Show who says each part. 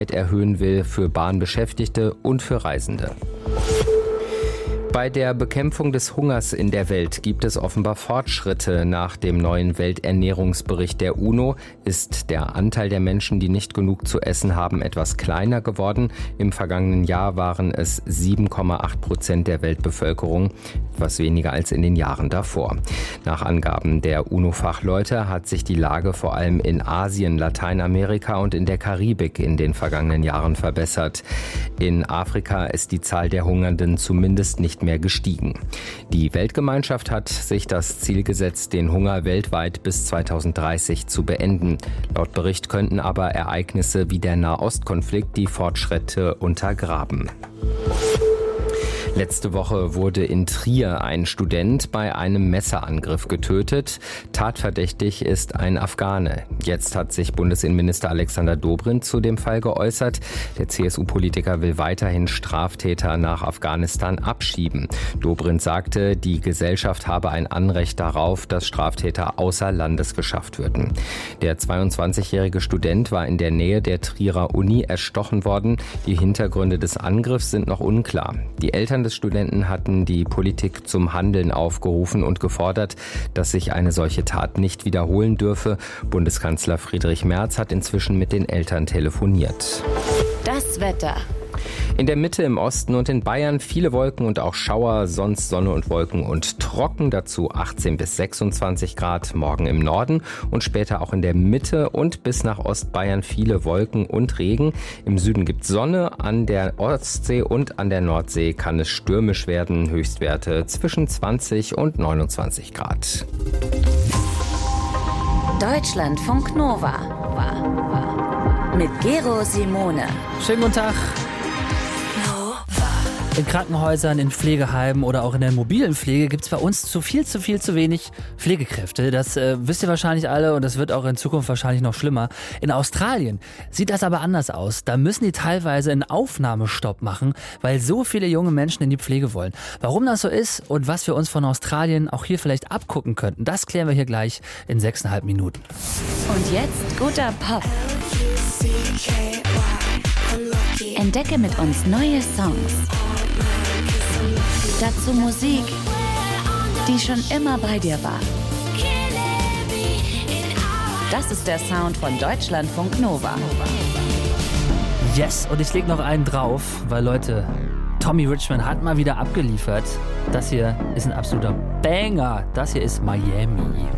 Speaker 1: Ticket erhöhen will für Bahnbeschäftigte und für Reisende. Bei der Bekämpfung des Hungers in der Welt gibt es offenbar Fortschritte. Nach dem neuen Welternährungsbericht der UNO ist der Anteil der Menschen, die nicht genug zu essen haben, etwas kleiner geworden. Im vergangenen Jahr waren es 7,8% der Weltbevölkerung, etwas weniger als in den Jahren davor. Nach Angaben der UNO-Fachleute hat sich die Lage vor allem in Asien, Lateinamerika und in der Karibik in den vergangenen Jahren verbessert. In Afrika ist die Zahl der Hungernden zumindest nicht mehr gestiegen. Die Weltgemeinschaft hat sich das Ziel gesetzt, den Hunger weltweit bis 2030 zu beenden. Laut Bericht könnten aber Ereignisse wie der Nahostkonflikt die Fortschritte untergraben. Letzte Woche wurde in Trier ein Student bei einem Messerangriff getötet. Tatverdächtig ist ein Afghane. Jetzt hat sich Bundesinnenminister Alexander Dobrindt zu dem Fall geäußert. Der CSU-Politiker will weiterhin Straftäter nach Afghanistan abschieben. Dobrindt sagte, die Gesellschaft habe ein Anrecht darauf, dass Straftäter außer Landes geschafft würden. Der 22-jährige Student war in der Nähe der Trierer Uni erstochen worden. Die Hintergründe des Angriffs sind noch unklar. Die Eltern des Studenten hatten die Politik zum Handeln aufgerufen und gefordert, dass sich eine solche Tat nicht wiederholen dürfe. Bundeskanzler Friedrich Merz hat inzwischen mit den Eltern telefoniert.
Speaker 2: Das Wetter.
Speaker 1: In der Mitte, im Osten und in Bayern viele Wolken und auch Schauer, sonst Sonne und Wolken und trocken, dazu 18 bis 26 Grad, morgen im Norden und später auch in der Mitte und bis nach Ostbayern viele Wolken und Regen. Im Süden gibt es Sonne, an der Ostsee und an der Nordsee kann es stürmisch werden, Höchstwerte zwischen 20 und 29 Grad.
Speaker 2: Deutschlandfunk Nova mit Gero Simone.
Speaker 3: Schönen guten Tag. In Krankenhäusern, in Pflegeheimen oder auch in der mobilen Pflege gibt es bei uns zu wenig Pflegekräfte. Das wisst ihr wahrscheinlich alle und das wird auch in Zukunft wahrscheinlich noch schlimmer. In Australien sieht das aber anders aus. Da müssen die teilweise einen Aufnahmestopp machen, weil so viele junge Menschen in die Pflege wollen. Warum das so ist und was wir uns von Australien auch hier vielleicht abgucken könnten, das klären wir hier gleich in 6,5 Minuten.
Speaker 2: Und jetzt guter Pop. Entdecke mit uns neue Songs. Dazu Musik, die schon immer bei dir war. Das ist der Sound von Deutschlandfunk Nova.
Speaker 3: Yes, und ich leg noch einen drauf, weil Leute, Tommy Richman hat mal wieder abgeliefert. Das hier ist ein absoluter Banger. Das hier ist Miami.